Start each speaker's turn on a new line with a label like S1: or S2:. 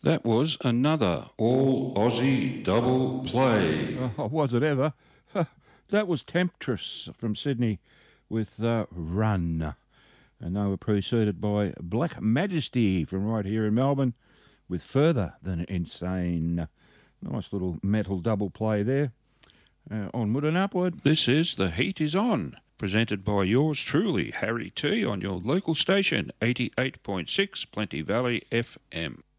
S1: That was another All Aussie double play.
S2: Oh, was it ever? That was Temptress from Sydney with Run. And they were preceded by Black Majesty from right here in Melbourne with Further Than Insane. Nice little metal double play there. Onward and upward.
S1: This is The Heat Is On, presented by yours truly, Harry T, on your local station, 88.6 Plenty Valley FM.